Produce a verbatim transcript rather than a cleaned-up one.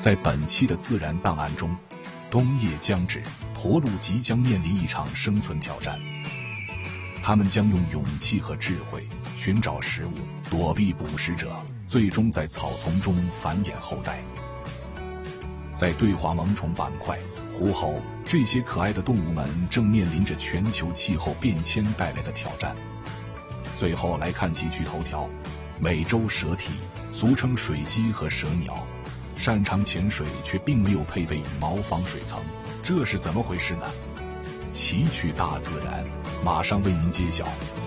在本期的自然档案中，冬夜将至，驼鹿即将面临一场生存挑战。他们将用勇气和智慧寻找食物，躲避捕食者，最终在草丛中繁衍后代。在对话萌宠板块，狐猴这些可爱的动物们正面临着全球气候变迁带来的挑战。最后来看几句头条：美洲蛇体，俗称水鸡和蛇鸟，擅长潜水却并没有配备羽毛防水层，这是怎么回事呢？奇趣大自然马上为您揭晓。